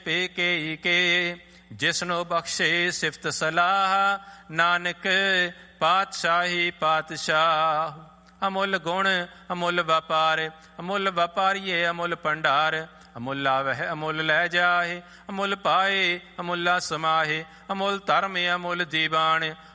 ਪੇ ਕੇ ਕੇ, ਜਿਸਨੂੰ ਬਖਸ਼ੇ ਸਿਫਤ ਸਲਾਹ, ਨਾਨਕ ਪਾਤਸ਼ਾਹੀ ਪਾਤਸ਼ਾਹ। ਅਮੁੱਲ ਗੁਣ ਅਮੁੱਲ ਵਪਾਰ, ਅਮੁੱਲ ਵਪਾਰੀਏ ਅਮੁੱਲ ਭੰਡਾਰ। ਅਮੁੱਲ ਆਵਹਿ ਅਮੁੱਲ ਲੈ ਜਾਹੇ, ਅਮੁੱਲ ਪਾਏ ਅਮੁੱਲਾ ਸਮਾਹੇ। ਅਮੁੱਲ ਧਰਮ ਅਮੁੱਲ ਦੀਵਾਨ,